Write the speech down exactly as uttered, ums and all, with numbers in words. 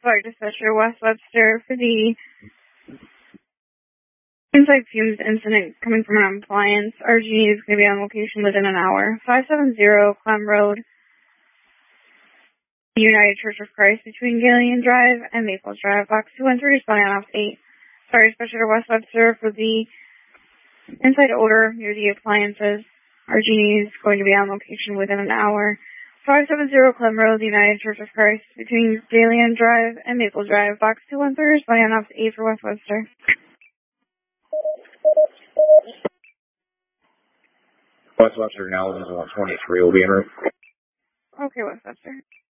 Fire Dispatcher West Webster for the inside fumes incident coming from an appliance. R G is going to be on location within an hour. five seventy Clem Road, United Church of Christ between Galeon Drive and Maples Drive. Box two one three responding on off eight. Fire Dispatcher West Webster for the inside odor near the appliances. R G is going to be on location within an hour. five seventy Clem Road, United Church of Christ between Galeon Drive and Maples Drive. Box two one three responding on off eight for West Webster. West Webster now is one twenty-three. Will be en route. Okay, West Webster.